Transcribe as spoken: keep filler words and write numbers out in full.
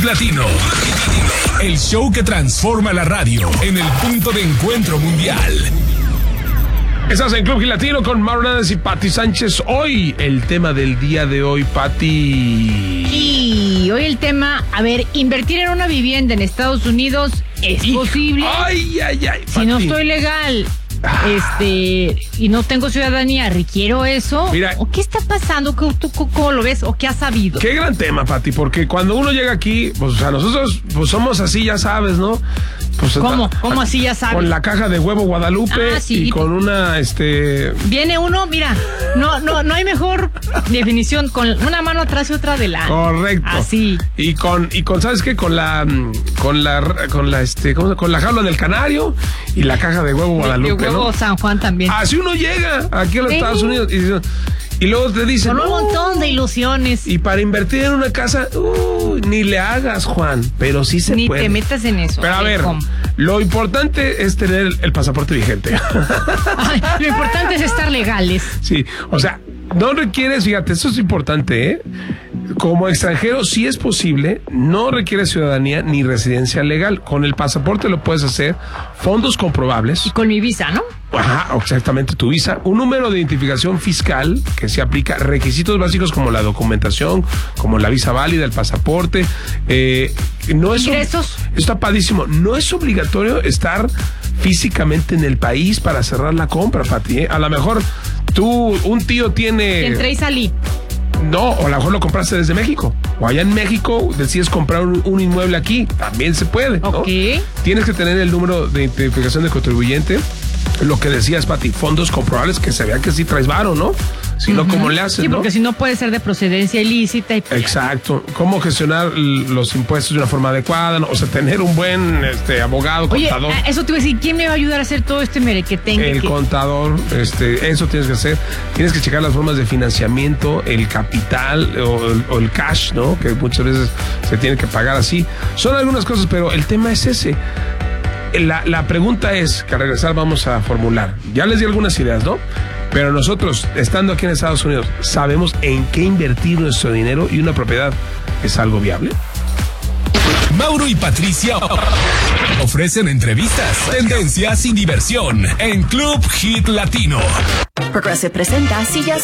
Latino, el show que transforma la radio en el punto de encuentro mundial. Estás en Club Hit Latino con Mauro Hernández y Pati Sánchez. Hoy, el tema del día de hoy, Pati. Y hoy el tema, a ver, invertir en una vivienda en Estados Unidos es Hijo, posible. Ay, ay, ay, Pati. Si no estoy legal, ah. este, y no tengo ciudadanía, ¿requiero eso? Mira, ¿o qué está pasando? ¿Tú, tú, ¿Cómo lo ves? ¿O qué has sabido? Qué gran tema, Pati, porque cuando uno llega aquí, pues a nosotros pues somos así, ya sabes, ¿no? Pues, ¿Cómo? a, ¿Cómo así ya sabes? Con la caja de huevo Guadalupe ah, sí, y con una, este... Viene uno, mira, no no no hay mejor definición, con una mano atrás y otra adelante. Correcto. Así. Y con, y con, ¿sabes qué? Con la, con la, con la, este, ¿cómo se? Con la jaula del canario y la caja de huevo Guadalupe, de huevo, ¿no? San Juan también. Así uno llega aquí a los ¿Sí? Estados Unidos y Y luego te dicen... Con un no, montón de ilusiones. Y para invertir en una casa, uh, ni le hagas, Juan, pero sí se ni puede. Ni te metas en eso. Pero a ver, ¿cómo? Lo importante es tener el pasaporte vigente. Ay, lo importante es estar legales. Sí, o sea, no requieres, fíjate, eso es importante, ¿eh? Como extranjero sí es posible, no requiere ciudadanía ni residencia legal. Con el pasaporte lo puedes hacer, fondos comprobables. Y con mi visa, ¿no? Ajá, exactamente, tu visa, un número de identificación fiscal que se aplica, requisitos básicos como la documentación, como la visa válida, el pasaporte. Eh, no es ¿Ingresos? Está padísimo. No es obligatorio estar físicamente en el país para cerrar la compra, Pati, ¿eh? A lo mejor tú, un tío tiene... Entré y salí. No, o a lo mejor lo compraste desde México. O allá en México decides comprar un, un inmueble aquí. También se puede, ¿no? Ok. Tienes que tener el número de identificación de contribuyente. Lo que decías, Pati, fondos comprobables que se vea que sí traes varo, ¿no? Si no, uh-huh. ¿Cómo le haces, sí, no? porque si no puede ser de procedencia ilícita. Y... Exacto. ¿Cómo gestionar los impuestos de una forma adecuada? ¿No? O sea, tener un buen este, abogado, Oye, contador. Eso te iba a decir, ¿quién me va a ayudar a hacer todo este merequetengue? El que... contador, este, eso tienes que hacer. Tienes que checar las formas de financiamiento, el capital o el, o el cash, ¿no? Que muchas veces se tiene que pagar así. Son algunas cosas, pero el tema es ese. La, la pregunta es, que al regresar vamos a formular. Ya les di algunas ideas, ¿no? Pero nosotros, estando aquí en Estados Unidos, ¿sabemos en qué invertir nuestro dinero y una propiedad es algo viable? Mauro y Patricia ofrecen entrevistas, tendencias y diversión en Club Hit Latino. Progressive presenta sillas